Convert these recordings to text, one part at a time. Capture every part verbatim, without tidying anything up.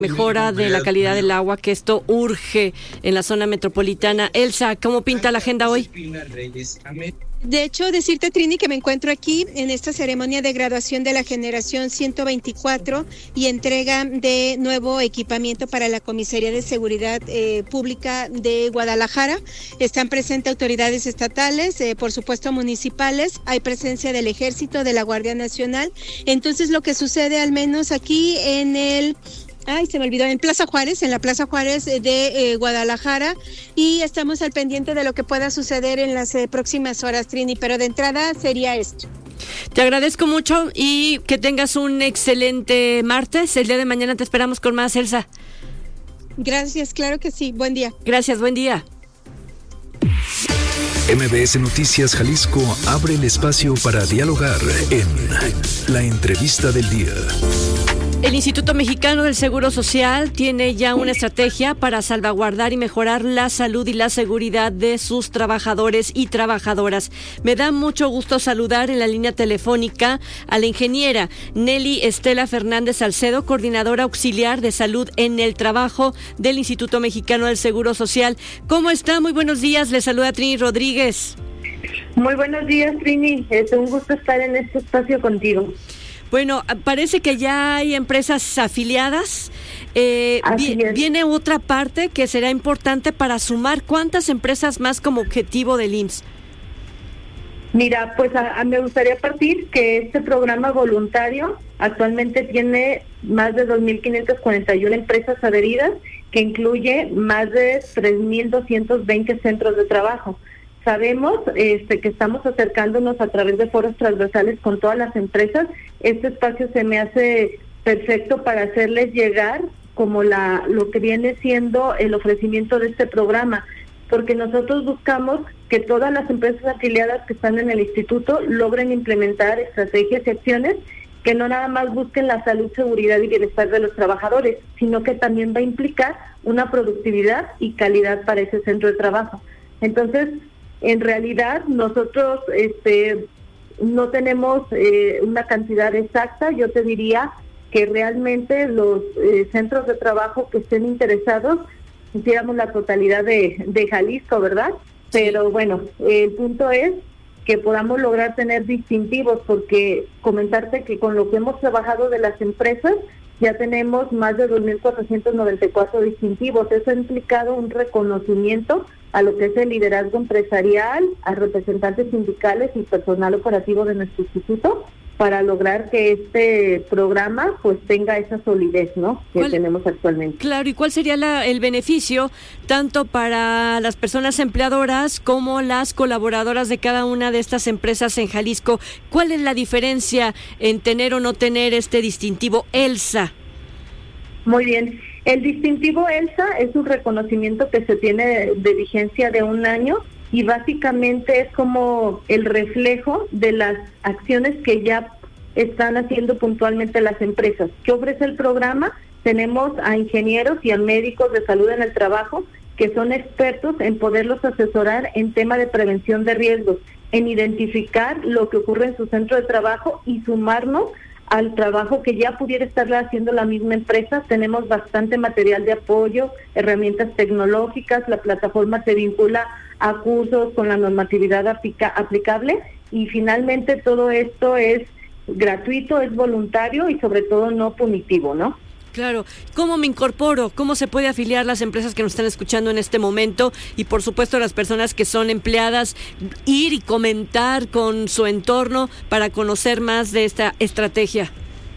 mejora de la calidad del agua, que esto urge en la zona metropolitana. Elsa, ¿cómo pinta la agenda hoy? De hecho, decirte, Trini, que me encuentro aquí en esta ceremonia de graduación de la generación ciento veinticuatro y entrega de nuevo equipamiento para la Comisaría de Seguridad eh, Pública de Guadalajara. Están presentes autoridades estatales, eh, por supuesto municipales, hay presencia del Ejército, de la Guardia Nacional. Entonces, lo que sucede al menos aquí en el... Ay, se me olvidó, en Plaza Juárez, en la Plaza Juárez de eh, Guadalajara, y estamos al pendiente de lo que pueda suceder en las eh, próximas horas, Trini, pero de entrada sería esto. Te agradezco mucho y que tengas un excelente martes. El día de mañana te esperamos con más, Elsa. Gracias, claro que sí, buen día. Gracias, buen día. M B S Noticias Jalisco abre el espacio para dialogar en La Entrevista del Día. El Instituto Mexicano del Seguro Social tiene ya una estrategia para salvaguardar y mejorar la salud y la seguridad de sus trabajadores y trabajadoras. Me da mucho gusto saludar en la línea telefónica a la ingeniera Nelly Estela Fernández Salcedo, coordinadora auxiliar de salud en el trabajo del Instituto Mexicano del Seguro Social. ¿Cómo está? Muy buenos días. Le saluda Trini Rodríguez. Muy buenos días, Trini. Es un gusto estar en este espacio contigo. Bueno, parece que ya hay empresas afiliadas. Eh, vi, viene otra parte que será importante para sumar. ¿Cuántas empresas más como objetivo del I M S S? Mira, pues a, a me gustaría partir que este programa voluntario actualmente tiene más de dos mil quinientas cuarenta y una empresas adheridas, que incluye más de tres mil doscientos veinte centros de trabajo. Sabemos este, que estamos acercándonos a través de foros transversales con todas las empresas. Este espacio se me hace perfecto para hacerles llegar como la lo que viene siendo el ofrecimiento de este programa, porque nosotros buscamos que todas las empresas afiliadas que están en el instituto logren implementar estrategias y acciones que no nada más busquen la salud, seguridad y bienestar de los trabajadores, sino que también va a implicar una productividad y calidad para ese centro de trabajo. Entonces, en realidad, nosotros este, no tenemos eh, una cantidad exacta. Yo te diría que realmente los eh, centros de trabajo que estén interesados, hiciéramos la totalidad de, de Jalisco, ¿verdad? Pero bueno, el punto es que podamos lograr tener distintivos, porque comentarte que con lo que hemos trabajado de las empresas, ya tenemos más de dos mil cuatrocientos noventa y cuatro distintivos. Eso ha implicado un reconocimiento a lo que es el liderazgo empresarial, a representantes sindicales y personal operativo de nuestro instituto, para lograr que este programa pues tenga esa solidez, ¿no?, que tenemos actualmente. Claro, ¿y cuál sería la, el beneficio tanto para las personas empleadoras como las colaboradoras de cada una de estas empresas en Jalisco? ¿Cuál es la diferencia en tener o no tener este distintivo ELSA? Muy bien. El distintivo ELSA es un reconocimiento que se tiene de, de vigencia de un año, y básicamente es como el reflejo de las acciones que ya están haciendo puntualmente las empresas. ¿Qué ofrece el programa? Tenemos a ingenieros y a médicos de salud en el trabajo que son expertos en poderlos asesorar en tema de prevención de riesgos, en identificar lo que ocurre en su centro de trabajo y sumarnos al trabajo que ya pudiera estar haciendo la misma empresa. Tenemos bastante material de apoyo, herramientas tecnológicas, la plataforma se vincula a cursos con la normatividad aplica- aplicable y finalmente todo esto es gratuito, es voluntario y sobre todo no punitivo, ¿no? Claro. ¿Cómo me incorporo? ¿Cómo se puede afiliar las empresas que nos están escuchando en este momento? Y por supuesto las personas que son empleadas, ir y comentar con su entorno para conocer más de esta estrategia.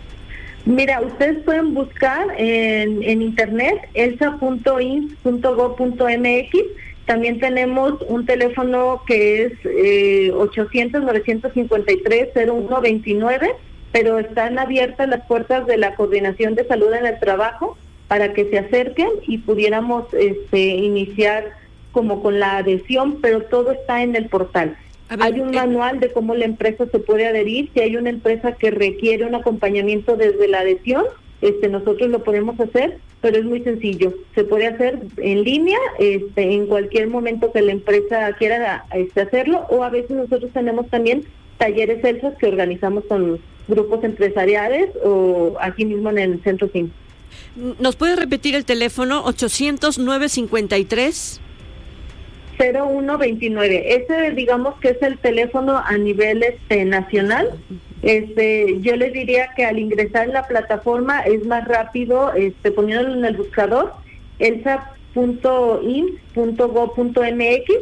Mira, ustedes pueden buscar en, en internet elsa punto i n s punto gob punto m x. También tenemos un teléfono que es eh, ochocientos, novecientos cincuenta y tres, cero uno veintinueve, pero están abiertas las puertas de la Coordinación de Salud en el Trabajo para que se acerquen y pudiéramos este, iniciar como con la adhesión, pero todo está en el portal. Ver, hay un eh... manual de cómo la empresa se puede adherir. Si hay una empresa que requiere un acompañamiento desde la adhesión, este, nosotros lo podemos hacer, pero es muy sencillo. Se puede hacer en línea, este, en cualquier momento que la empresa quiera este, hacerlo, o a veces nosotros tenemos también talleres ELSA que organizamos con grupos empresariales o aquí mismo en el Centro C I M. ¿Nos puede repetir el teléfono? ochocientos nueve cincuenta y tres cero uno veintinueve. Ese digamos que es el teléfono a nivel este nacional. Este, yo les diría que al ingresar en la plataforma es más rápido, este, poniéndolo en el buscador, elsa punto i m s punto gob punto m x,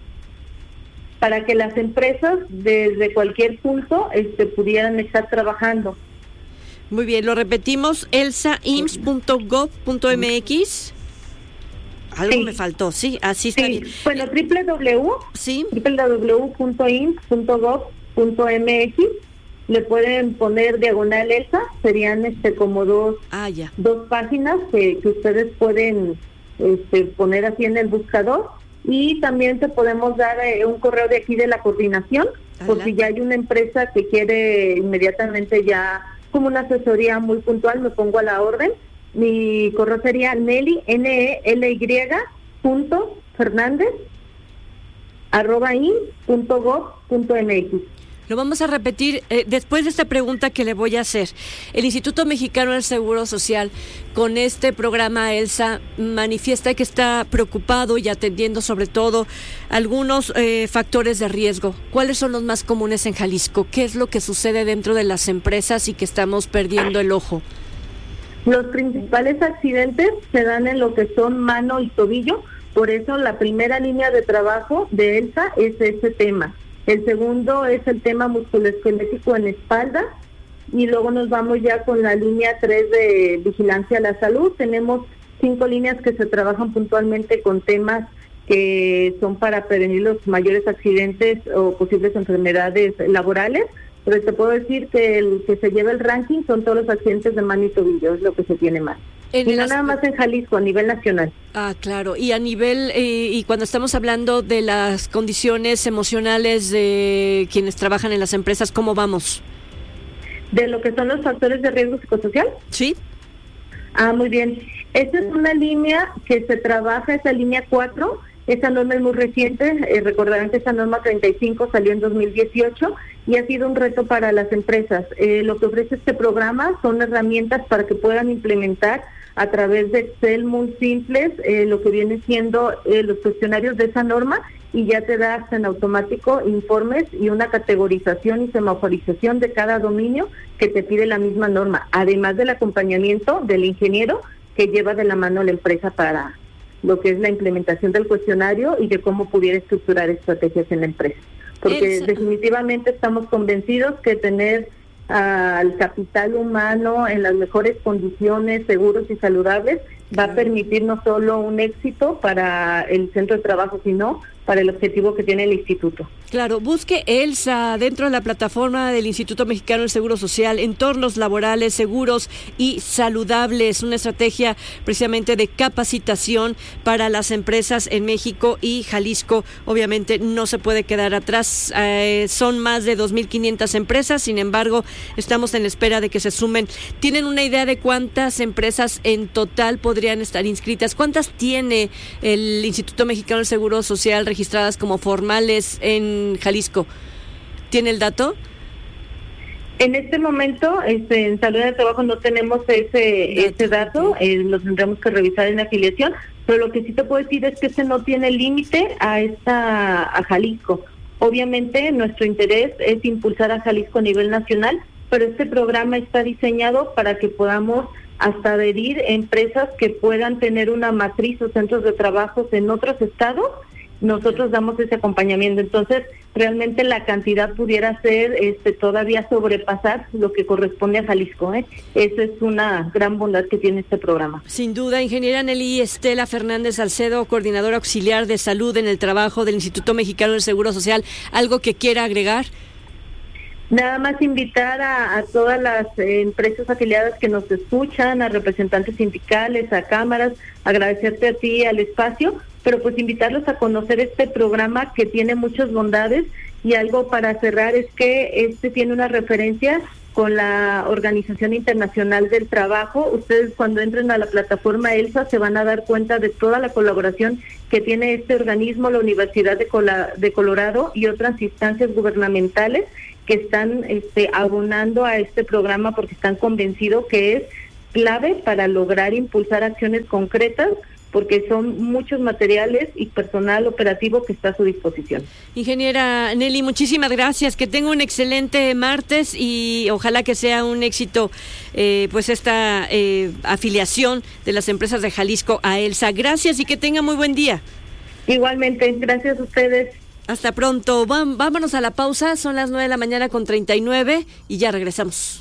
para que las empresas desde cualquier punto este, pudieran estar trabajando. Muy bien, lo repetimos, elsa punto i m s punto gob punto m x. Algo sí. me faltó, sí, así está sí. bien. Bueno, www sí. www punto i m s punto gob punto m x, le pueden poner diagonal Elsa, serían este como dos ah, ya. dos páginas que, que ustedes pueden este, poner así en el buscador, y también te podemos dar eh, un correo de aquí de la coordinación, Adelante. Por si ya hay una empresa que quiere inmediatamente ya como una asesoría muy puntual, me pongo a la orden. Mi correo sería Nelly, N E L Y, punto Fernández, arroba in punto gob punto m x. Lo vamos a repetir eh, después de esta pregunta que le voy a hacer. El Instituto Mexicano del Seguro Social, con este programa ELSA, manifiesta que está preocupado y atendiendo sobre todo algunos eh, factores de riesgo. ¿Cuáles son los más comunes en Jalisco? ¿Qué es lo que sucede dentro de las empresas y que estamos perdiendo el ojo? Los principales accidentes se dan en lo que son mano y tobillo, por eso la primera línea de trabajo de ELSA es ese tema. El segundo es el tema musculoesquelético en espalda, y luego nos vamos ya con la línea tres de vigilancia a la salud. Tenemos cinco líneas que se trabajan puntualmente con temas que son para prevenir los mayores accidentes o posibles enfermedades laborales, pero te puedo decir que el que se lleva el ranking son todos los accidentes de mano y tobillo, es lo que se tiene más. Y no las... nada más en Jalisco, a nivel nacional. Ah, claro. Y a nivel, eh, y cuando estamos hablando de las condiciones emocionales de quienes trabajan en las empresas, ¿cómo vamos? ¿De lo que son los factores de riesgo psicosocial? Sí. Ah, muy bien. Esta es una línea que se trabaja, esa línea cuatro, esa norma es muy reciente, eh, recordarán que esa norma treinta y cinco salió en dos mil dieciocho y ha sido un reto para las empresas. Eh, lo que ofrece este programa son herramientas para que puedan implementar a través de Excel muy simples eh, lo que viene siendo eh, los cuestionarios de esa norma, y ya te das en automático informes y una categorización y semaforización de cada dominio que te pide la misma norma, además del acompañamiento del ingeniero que lleva de la mano la empresa para lo que es la implementación del cuestionario y de cómo pudiera estructurar estrategias en la empresa. Porque Elsa. definitivamente estamos convencidos que tener al capital humano en las mejores condiciones, seguros y saludables, va a permitir no solo un éxito para el centro de trabajo, sino para el objetivo que tiene el instituto. Claro, busque ELSA dentro de la plataforma del Instituto Mexicano del Seguro Social, entornos laborales seguros y saludables, una estrategia precisamente de capacitación para las empresas en México y Jalisco. Obviamente no se puede quedar atrás, eh, son más de dos mil quinientas empresas, sin embargo, estamos en espera de que se sumen. ¿Tienen una idea de cuántas empresas en total podrían estar inscritas? ¿Cuántas tiene el Instituto Mexicano del Seguro Social registradas como formales en Jalisco? ¿Tiene el dato? En este momento, este, en Salud del Trabajo no tenemos ese dato, ese dato eh, lo tendremos que revisar en la afiliación, pero lo que sí te puedo decir es que ese no tiene límite a esta a Jalisco. Obviamente nuestro interés es impulsar a Jalisco a nivel nacional, pero este programa está diseñado para que podamos hasta adherir empresas que puedan tener una matriz o centros de trabajo en otros estados. Nosotros damos ese acompañamiento, entonces realmente la cantidad pudiera ser este todavía sobrepasar lo que corresponde a Jalisco, ¿eh? Esa es una gran bondad que tiene este programa. Sin duda. Ingeniera Nelly Estela Fernández Salcedo, coordinadora auxiliar de salud en el trabajo del Instituto Mexicano del Seguro Social, ¿algo que quiera agregar? Nada más invitar a, a todas las eh, empresas afiliadas que nos escuchan, a representantes sindicales, a cámaras, agradecerte a ti, al espacio, pero pues invitarlos a conocer este programa que tiene muchas bondades, y algo para cerrar es que este tiene una referencia con la Organización Internacional del Trabajo. Ustedes cuando entren a la plataforma ELSA se van a dar cuenta de toda la colaboración que tiene este organismo, la Universidad de, Cola, de Colorado y otras instancias gubernamentales que están este, abonando a este programa porque están convencidos que es clave para lograr impulsar acciones concretas, porque son muchos materiales y personal operativo que está a su disposición. Ingeniera Nelly, muchísimas gracias, que tenga un excelente martes y ojalá que sea un éxito eh, pues esta eh, afiliación de las empresas de Jalisco a ELSA. Gracias y que tenga muy buen día. Igualmente, gracias a ustedes. Hasta pronto. Vámonos a la pausa, son las nueve de la mañana con treinta y nueve y ya regresamos.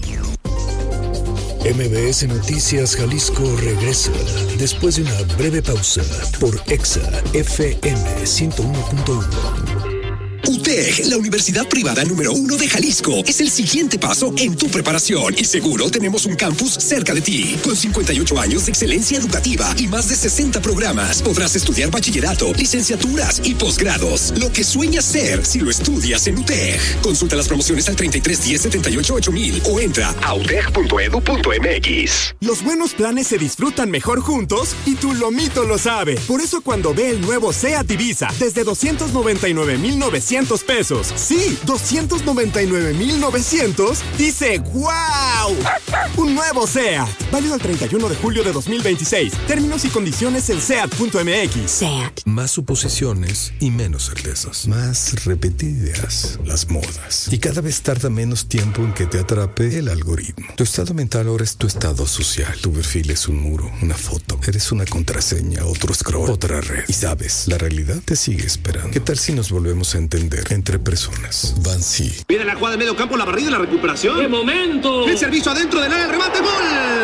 M B S Noticias Jalisco regresa después de una breve pausa por Exa F M ciento uno punto uno. U T E G, la universidad privada número uno de Jalisco, es el siguiente paso en tu preparación y seguro tenemos un campus cerca de ti. Con cincuenta y ocho años de excelencia educativa y más de sesenta programas, podrás estudiar bachillerato, licenciaturas y posgrados. Lo que sueñas ser si lo estudias en U T E G. Consulta las promociones al treinta y tres diez setenta y ocho ocho mil o entra a u t e g punto e d u punto m x. Los buenos planes se disfrutan mejor juntos y tu lomito lo sabe. Por eso cuando ve el nuevo SEAT Ibiza desde doscientos noventa y nueve mil novecientos pesos. Sí, doscientos noventa y nueve mil novecientos. Dice ¡wow! Un nuevo SEAT. Válido el treinta y uno de julio de dos mil veintiséis. Términos y condiciones en seat punto m x. SEAT. Más suposiciones y menos certezas. Más repetidas las modas. Y cada vez tarda menos tiempo en que te atrape el algoritmo. Tu estado mental ahora es tu estado social. Tu perfil es un muro, una foto. Eres una contraseña, otro scroll, otra red. Y sabes, la realidad te sigue esperando. ¿Qué tal si nos volvemos a entender entre personas? Bansi. Viene la jugada de medio campo, la barrida y la recuperación. ¡Qué momento! El servicio adentro del área, el remate, gol.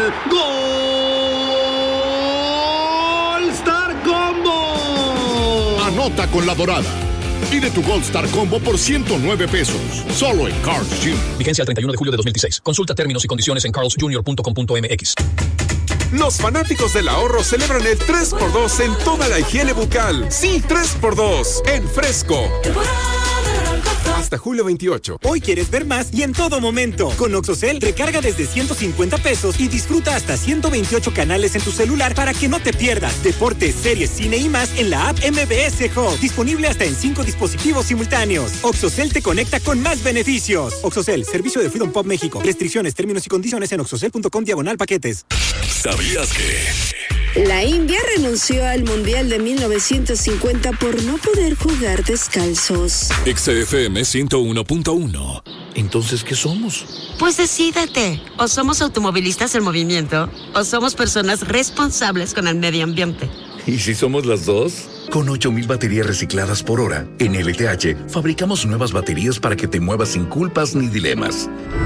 ¡Gol! Star Combo. Anota con la Dorada. Pide tu Gold Star Combo por ciento nueve pesos. Solo en Carl's junior Vigencia al treinta y uno de julio de dos mil dieciséis. Consulta términos y condiciones en carls junior punto com punto m x. Los fanáticos del ahorro celebran el tres por dos en toda la higiene bucal. Sí, tres por dos en Fresco. Hasta julio veintiocho. Hoy quieres ver más y en todo momento. Con Oxocel, recarga desde ciento cincuenta pesos y disfruta hasta ciento veintiocho canales en tu celular para que no te pierdas deportes, series, cine y más en la app M B S Hub. Disponible hasta en cinco dispositivos simultáneos. Oxocel te conecta con más beneficios. Oxocel, servicio de Freedom Pop México. Restricciones, términos y condiciones en oxocel punto com diagonal paquetes. ¿Sabías que? La India renunció al Mundial de mil novecientos cincuenta por no poder jugar descalzos. Exa F M ciento uno punto uno. Entonces, ¿qué somos? Pues decídete. O somos automovilistas en movimiento, o somos personas responsables con el medio ambiente. ¿Y si somos las dos? Con ocho mil baterías recicladas por hora, en L T H fabricamos nuevas baterías para que te muevas sin culpas ni dilemas.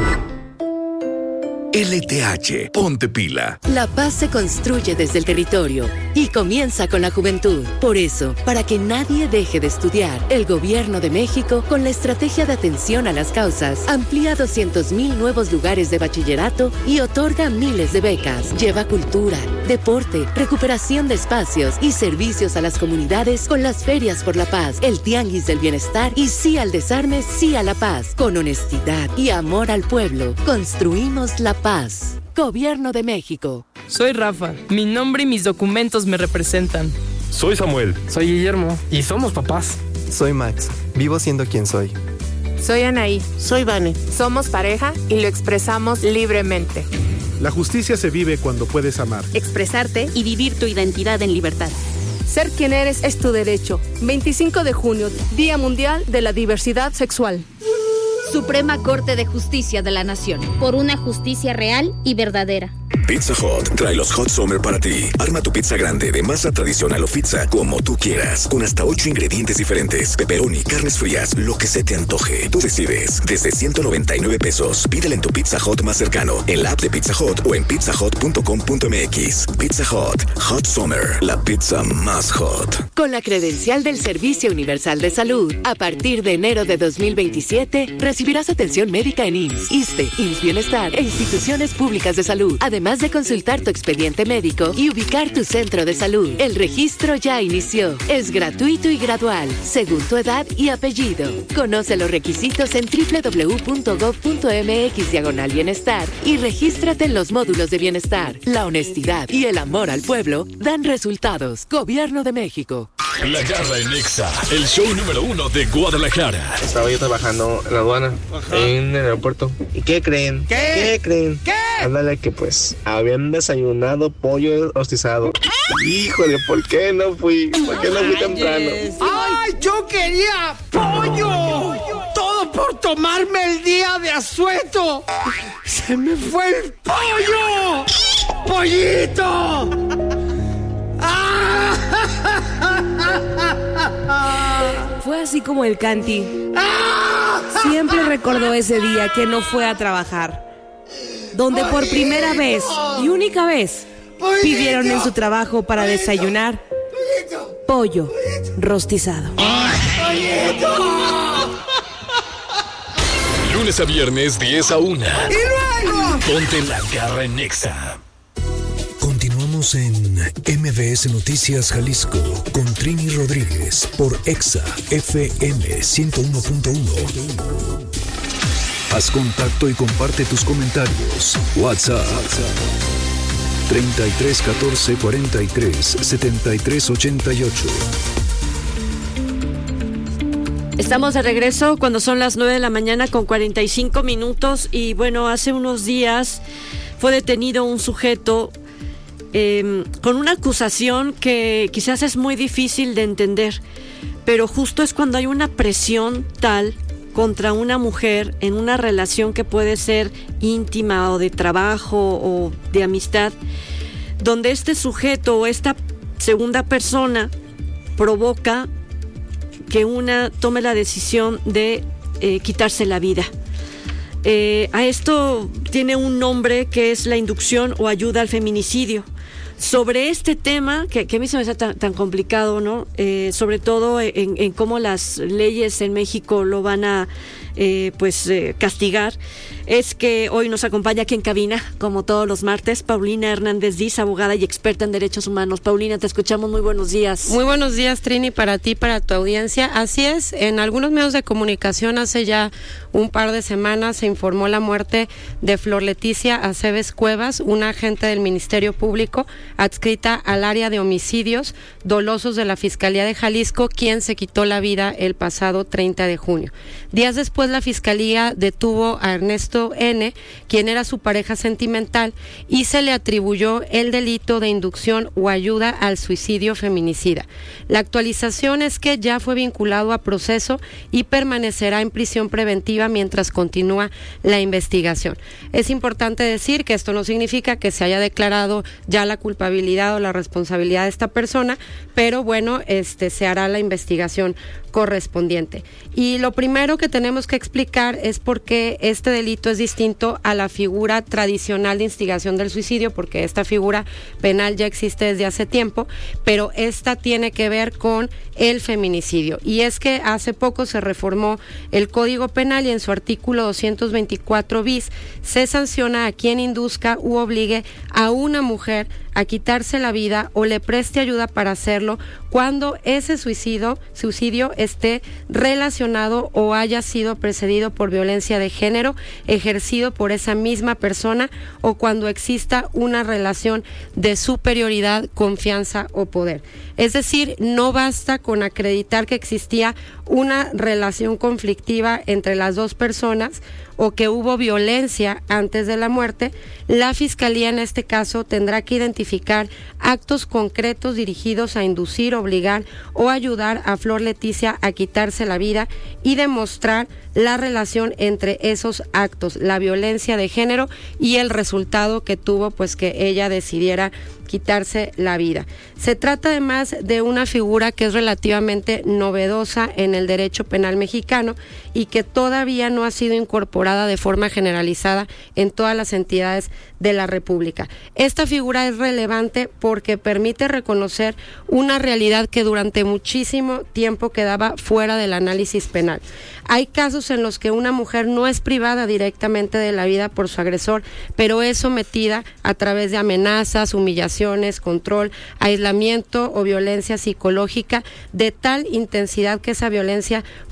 L T H, ponte pila. La paz se construye desde el territorio y comienza con la juventud. Por eso, para que nadie deje de estudiar, el Gobierno de México, con la estrategia de atención a las causas, amplía doscientos mil nuevos lugares de bachillerato y otorga miles de becas. Lleva cultura, deporte, recuperación de espacios y servicios a las comunidades con las ferias por la paz, el tianguis del bienestar y sí al desarme, sí a la paz. Con honestidad y amor al pueblo, construimos la paz. Paz. Gobierno de México. Soy Rafa. Mi nombre y mis documentos me representan. Soy Samuel. Soy Guillermo. Y somos papás. Soy Max. Vivo siendo quien soy. Soy Anaí. Soy Vane. Somos pareja y lo expresamos libremente. La justicia se vive cuando puedes amar, expresarte y vivir tu identidad en libertad. Ser quien eres es tu derecho. veinticinco de junio, Día Mundial de la Diversidad Sexual. Suprema Corte de Justicia de la Nación. Por una justicia real y verdadera. Pizza Hut trae los Hot Summer para ti. Arma tu pizza grande de masa tradicional o pizza como tú quieras, con hasta ocho ingredientes diferentes: pepperoni, carnes frías, lo que se te antoje. Tú decides. Desde ciento noventa y nueve pesos. Pídele en tu Pizza Hut más cercano, en la app de Pizza Hut o en pizza hut punto com punto m x. Pizza Hut, Hot Summer, la pizza más hot. Con la credencial del Servicio Universal de Salud, a partir de enero de dos mil veintisiete, recibirás atención médica en I M S S, ISSSTE, I M S S Bienestar e instituciones públicas de salud, además de consultar tu expediente médico y ubicar tu centro de salud. El registro ya inició. Es gratuito y gradual, según tu edad y apellido. Conoce los requisitos en doble u doble u doble u punto gob punto m x diagonal bienestar y regístrate en los módulos de bienestar. La honestidad y el amor al pueblo dan resultados. Gobierno de México. La Garra en Exa, el show número uno de Guadalajara. Estaba yo trabajando en la aduana, Ajá. en el aeropuerto. ¿Y qué creen? ¿Qué? ¿Qué creen? ¿Qué? Ándale que pues habían desayunado pollo rostizado. Híjole, ¿por qué no fui? ¿Por qué no fui temprano? ¡Ay, yo quería pollo! Todo por tomarme el día de asueto. ¡Se me fue el pollo! ¡Pollito! Fue así como el Canti siempre recordó ese día que no fue a trabajar, donde por primera vez y única vez pidieron en su trabajo para desayunar pollo rostizado. Lunes a viernes, diez a una. ¡Y luego! Ponte La Garra en Exa. Continuamos en M V S Noticias Jalisco con Trini Rodríguez por Exa F M ciento uno punto uno. Haz contacto y comparte tus comentarios. WhatsApp treinta y tres catorce cuarenta y tres setenta y tres ochenta y ocho. Estamos de regreso cuando son las nueve de la mañana con cuarenta y cinco minutos y bueno, hace unos días fue detenido un sujeto eh, con una acusación que quizás es muy difícil de entender, pero justo es cuando hay una presión tal contra una mujer en una relación que puede ser íntima o de trabajo o de amistad, donde este sujeto o esta segunda persona provoca que una tome la decisión de eh, quitarse la vida. Eh, a esto tiene un nombre que es la inducción o ayuda al feminicidio. Sobre este tema, que, que a mí se me hace tan, tan complicado, ¿no? Eh, sobre todo en, en cómo las leyes en México lo van a eh, pues eh, castigar, es que hoy nos acompaña aquí en cabina, como todos los martes, Paulina Hernández Diz, abogada y experta en derechos humanos. Paulina, te escuchamos, muy buenos días. Muy buenos días, Trini, para ti, para tu audiencia. Así es, en algunos medios de comunicación hace ya un par de semanas se informó la muerte de Flor Leticia Aceves Cuevas, una agente del Ministerio Público adscrita al área de homicidios dolosos de la Fiscalía de Jalisco, quien se quitó la vida el pasado treinta de junio. Días después, la Fiscalía detuvo a Ernesto N., quien era su pareja sentimental, y se le atribuyó el delito de inducción o ayuda al suicidio feminicida. La actualización es que ya fue vinculado a proceso y permanecerá en prisión preventiva mientras continúa la investigación. Es importante decir que esto no significa que se haya declarado ya la culpabilidad o la responsabilidad de esta persona, pero bueno, este se hará la investigación correspondiente. Y lo primero que tenemos que explicar es por qué este delito es distinto a la figura tradicional de instigación del suicidio, porque esta figura penal ya existe desde hace tiempo, pero esta tiene que ver con el feminicidio. Y es que hace poco se reformó el Código Penal y en su artículo doscientos veinticuatro bis se sanciona a quien induzca u obligue a una mujer a quitarse la vida o le preste ayuda para hacerlo cuando ese suicidio, suicidio esté relacionado o haya sido precedido por violencia de género ejercido por esa misma persona o cuando exista una relación de superioridad, confianza o poder. Es decir, no basta con acreditar que existía una relación conflictiva entre las dos personas o que hubo violencia antes de la muerte. La Fiscalía en este caso tendrá que identificar actos concretos dirigidos a inducir, obligar o ayudar a Flor Leticia a quitarse la vida y demostrar la relación entre esos actos, la violencia de género y el resultado que tuvo pues que ella decidiera quitarse la vida. Se trata además de una figura que es relativamente novedosa en el derecho penal mexicano y que todavía no ha sido incorporada de forma generalizada en todas las entidades de la República. Esta figura es relevante porque permite reconocer una realidad que durante muchísimo tiempo quedaba fuera del análisis penal. Hay casos en los que una mujer no es privada directamente de la vida por su agresor, pero es sometida a través de amenazas, humillaciones, control, aislamiento o violencia psicológica de tal intensidad que esa violencia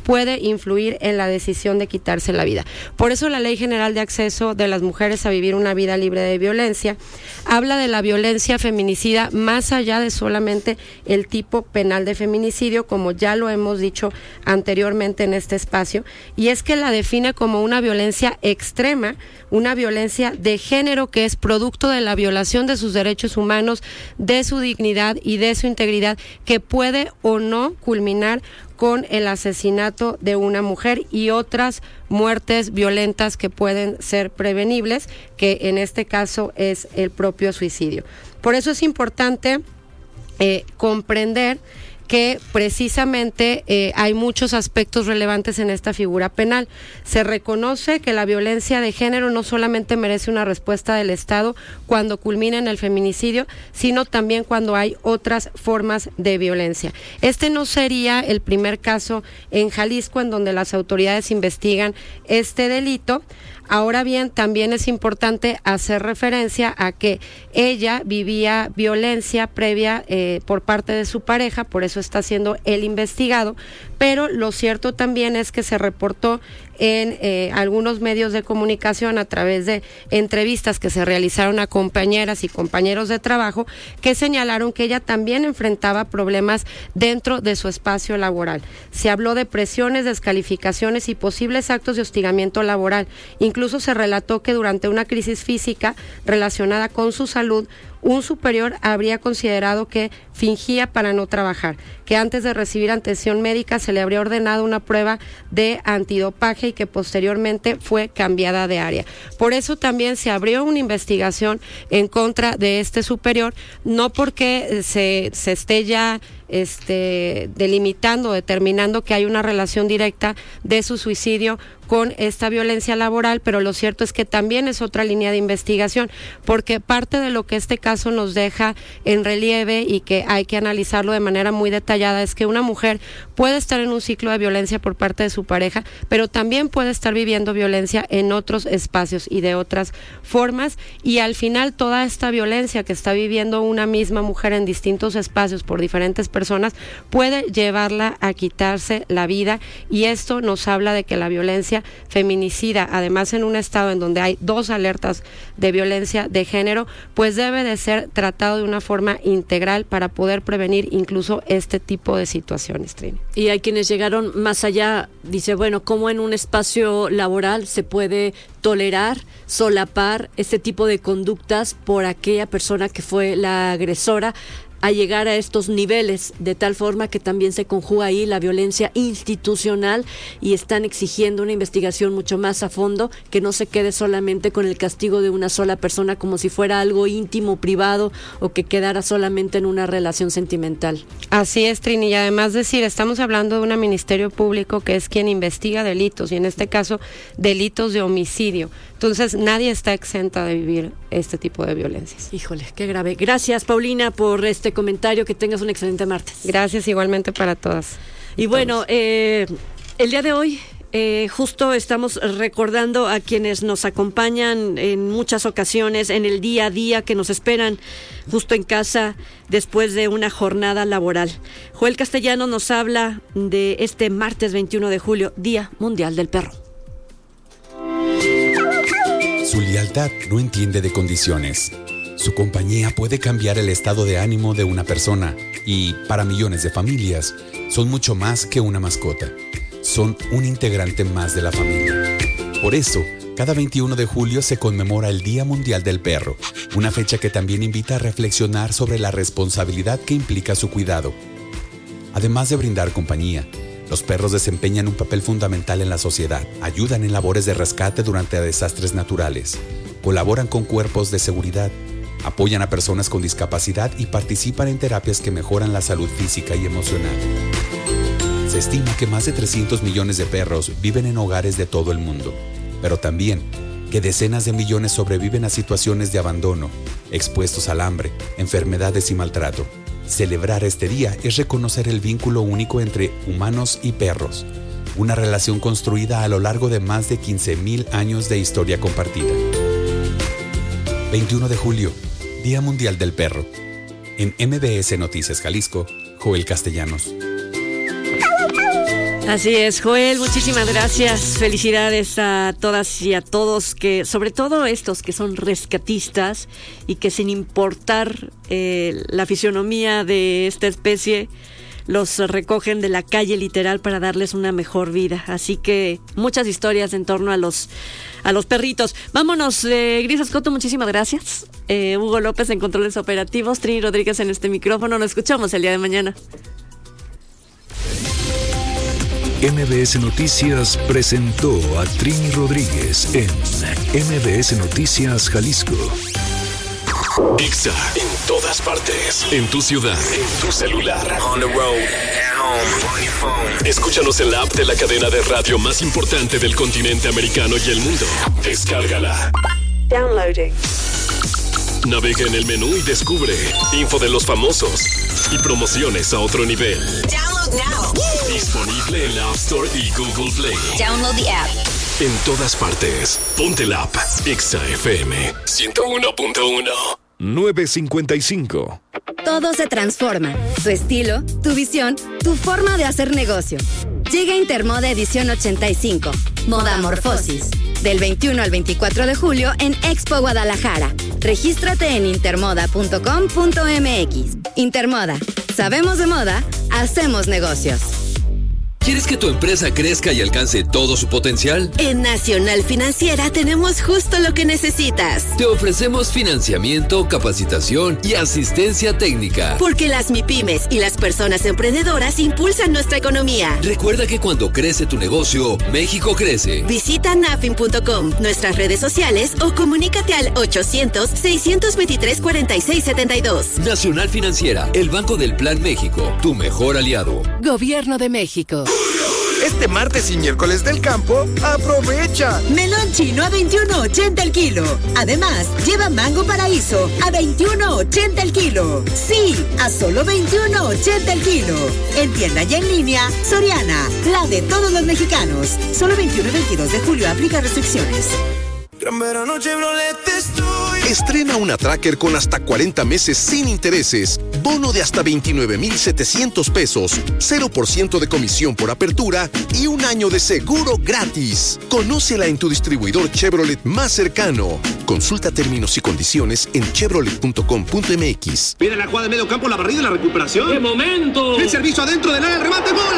puede influir en la decisión de quitarse la vida. Por eso la Ley General de Acceso de las Mujeres a Vivir una Vida Libre de Violencia habla de la violencia feminicida más allá de solamente el tipo penal de feminicidio, como ya lo hemos dicho anteriormente en este espacio, y es que la define como una violencia extrema, una violencia de género que es producto de la violación de sus derechos humanos, de su dignidad y de su integridad, que puede o no culminar con el asesinato de una mujer y otras muertes violentas que pueden ser prevenibles, que en este caso es el propio suicidio. Por eso es importante eh, comprender que precisamente eh, hay muchos aspectos relevantes en esta figura penal. Se reconoce que la violencia de género no solamente merece una respuesta del Estado cuando culmina en el feminicidio, sino también cuando hay otras formas de violencia. Este no sería el primer caso en Jalisco en donde las autoridades investigan este delito. Ahora bien, también es importante hacer referencia a que ella vivía violencia previa eh, por parte de su pareja, por eso está siendo él investigado, pero lo cierto también es que se reportó en eh, algunos medios de comunicación a través de entrevistas que se realizaron a compañeras y compañeros de trabajo que señalaron que ella también enfrentaba problemas dentro de su espacio laboral. Se habló de presiones, descalificaciones y posibles actos de hostigamiento laboral. Incluso se relató que durante una crisis física relacionada con su salud, un superior habría considerado que fingía para no trabajar, que antes de recibir atención médica se le habría ordenado una prueba de antidopaje y que posteriormente fue cambiada de área. Por eso también se abrió una investigación en contra de este superior, no porque se, se esté ya este, delimitando, determinando que hay una relación directa de su suicidio con esta violencia laboral, pero lo cierto es que también es otra línea de investigación, porque parte de lo que este caso nos deja en relieve y que hay que analizarlo de manera muy detallada es que una mujer puede estar en un ciclo de violencia por parte de su pareja, pero también puede estar viviendo violencia en otros espacios y de otras formas, y al final toda esta violencia que está viviendo una misma mujer en distintos espacios por diferentes personas puede llevarla a quitarse la vida, y esto nos habla de que la violencia feminicida, además en un estado en donde hay dos alertas de violencia de género, pues debe de ser tratado de una forma integral para poder prevenir incluso este tipo de situaciones, Trini. Y hay quienes llegaron más allá, dice, bueno, ¿cómo en un espacio laboral se puede tolerar, solapar este tipo de conductas por aquella persona que fue la agresora, a llegar a estos niveles, de tal forma que también se conjuga ahí la violencia institucional y están exigiendo una investigación mucho más a fondo, que no se quede solamente con el castigo de una sola persona como si fuera algo íntimo, privado, o que quedara solamente en una relación sentimental? Así es, Trini, y además decir, estamos hablando de un ministerio público que es quien investiga delitos, y en este caso delitos de homicidio. Entonces nadie está exenta de vivir este tipo de violencias. Híjole, qué grave. Gracias, Paulina, por este comentario. Que tengas un excelente martes. Gracias, igualmente para todas. Y bueno, eh, el día de hoy eh, justo estamos recordando a quienes nos acompañan en muchas ocasiones en el día a día, que nos esperan justo en casa después de una jornada laboral. Joel Castellano nos habla de este martes veintiuno de julio, Día Mundial del Perro. Su lealtad no entiende de condiciones. Su compañía puede cambiar el estado de ánimo de una persona y, para millones de familias, son mucho más que una mascota. Son un integrante más de la familia. Por eso, cada veintiuno de julio se conmemora el Día Mundial del Perro, una fecha que también invita a reflexionar sobre la responsabilidad que implica su cuidado. Además de brindar compañía, los perros desempeñan un papel fundamental en la sociedad, ayudan en labores de rescate durante desastres naturales, colaboran con cuerpos de seguridad, apoyan a personas con discapacidad y participan en terapias que mejoran la salud física y emocional. Se estima que más de trescientos millones de perros viven en hogares de todo el mundo, pero también que decenas de millones sobreviven a situaciones de abandono, expuestos al hambre, enfermedades y maltrato. Celebrar este día es reconocer el vínculo único entre humanos y perros, una relación construida a lo largo de más de quince mil años de historia compartida. veintiuno de julio, Día Mundial del Perro. En M B S Noticias Jalisco, Joel Castellanos. Así es, Joel, muchísimas gracias. Felicidades a todas y a todos, que sobre todo estos que son rescatistas y que sin importar eh, la fisionomía de esta especie, los recogen de la calle literal para darles una mejor vida. Así que muchas historias en torno a los a los perritos. Vámonos, eh, Gris Escoto, muchísimas gracias. Eh, Hugo López en controles operativos, Trini Rodríguez en este micrófono. Nos escuchamos el día de mañana. M B S Noticias presentó a Trini Rodríguez en M B S Noticias Jalisco. Exa en todas partes. En tu ciudad, en tu celular. On the road, at home, on your phone. Escúchanos en la app de la cadena de radio más importante del continente americano y el mundo. Descárgala. Downloading. Navega en el menú y descubre info de los famosos y promociones a otro nivel. Download now. Disponible en la App Store y Google Play. Download the app. En todas partes. Ponte la app. Exa F M ciento uno punto uno. nueve cincuenta y cinco. Todo se transforma. Tu estilo, tu visión, tu forma de hacer negocio. Llega Intermoda Edición ochenta y cinco. Moda Morfosis. Del veintiuno al veinticuatro de julio en Expo Guadalajara. Regístrate en intermoda punto com punto m x. Intermoda. Sabemos de moda, hacemos negocios. ¿Quieres que tu empresa crezca y alcance todo su potencial? En Nacional Financiera tenemos justo lo que necesitas. Te ofrecemos financiamiento, capacitación y asistencia técnica. Porque las MIPYMES y las personas emprendedoras impulsan nuestra economía. Recuerda que cuando crece tu negocio, México crece. Visita nafin punto com, nuestras redes sociales o comunícate al ochocientos, seiscientos veintitrés, cuarenta y seis setenta y dos. Nacional Financiera, el Banco del Plan México, tu mejor aliado. Gobierno de México. Este martes y miércoles del campo, aprovecha. Melón chino a veintiuno ochenta el kilo. Además, lleva mango paraíso a veintiuno ochenta el kilo. Sí, a solo veintiuno ochenta el kilo. En tienda y en línea, Soriana, la de todos los mexicanos. Solo veintiuno y veintidós de julio, aplica restricciones. Gran verano Chevrolet estoy. Estrena una Tracker con hasta cuarenta meses sin intereses, bono de hasta veintinueve mil setecientos pesos, cero por ciento de comisión por apertura y un año de seguro gratis. Conócela en tu distribuidor Chevrolet más cercano. Consulta términos y condiciones en chevrolet punto com punto m x. Viene la jugada de medio campo, la barrida y la recuperación. ¡Qué momento! El servicio adentro del área, el remate, gol.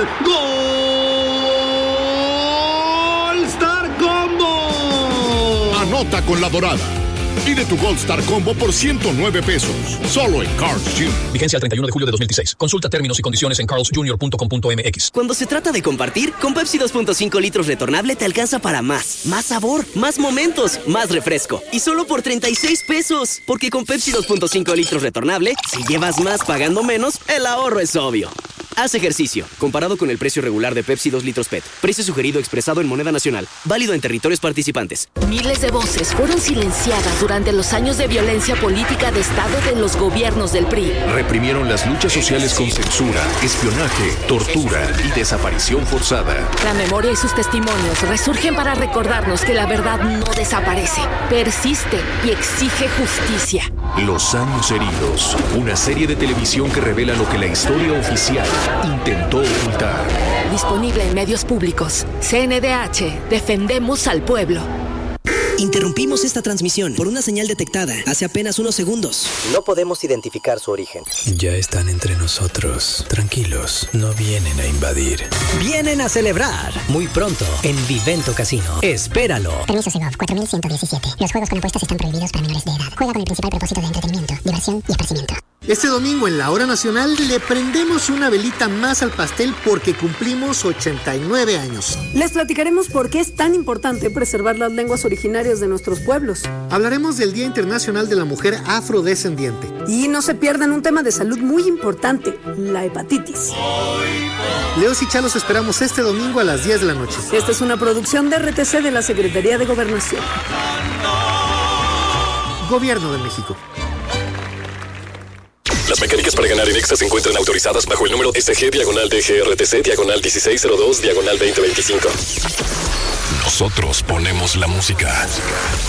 ¡Gol! Star Combo. Anota con la dorada. Pide tu Gold Star Combo por ciento nueve pesos. Solo en Carl's Junior Vigencia el treinta y uno de julio de dos mil dieciséis. Consulta términos y condiciones en carls junior punto com punto m x. Cuando se trata de compartir, con Pepsi dos punto cinco litros retornable te alcanza para más. Más sabor, más momentos, más refresco. Y solo por treinta y seis pesos. Porque con Pepsi dos punto cinco litros retornable, si llevas más pagando menos, el ahorro es obvio. Haz ejercicio. Comparado con el precio regular de Pepsi dos litros P E T. Precio sugerido expresado en moneda nacional. Válido en territorios participantes. Miles de voces fueron silenciadas durante los años de violencia política de Estado de los gobiernos del P R I. Reprimieron las luchas sociales con censura, espionaje, tortura y desaparición forzada. La memoria y sus testimonios resurgen para recordarnos que la verdad no desaparece, persiste y exige justicia. Los años heridos. Una serie de televisión que revela lo que la historia oficial intentó ocultar. Disponible en medios públicos. C N D H. Defendemos al pueblo. Interrumpimos esta transmisión por una señal detectada hace apenas unos segundos. No podemos identificar su origen. Ya están entre nosotros. Tranquilos, no vienen a invadir. Vienen a celebrar. Muy pronto, en Vivento Casino. Espéralo. Permiso Segov cuatro mil ciento diecisiete. Los juegos con apuestas están prohibidos para menores de edad. Juega con el principal propósito de entretenimiento, diversión y esparcimiento. Este domingo en la Hora Nacional le prendemos una velita más al pastel porque cumplimos ochenta y nueve años. Les platicaremos por qué es tan importante preservar las lenguas originarias de nuestros pueblos. Hablaremos del Día Internacional de la Mujer Afrodescendiente. Y no se pierdan un tema de salud muy importante, la hepatitis. Leos y Chalos esperamos este domingo a las diez de la noche. Esta es una producción de R T C de la Secretaría de Gobernación. Gobierno de México. Las mecánicas para ganar en Exa se encuentran autorizadas bajo el número S G diagonal D G R T C diagonal dieciséis cero dos diagonal veinte veinticinco. Nosotros ponemos la música.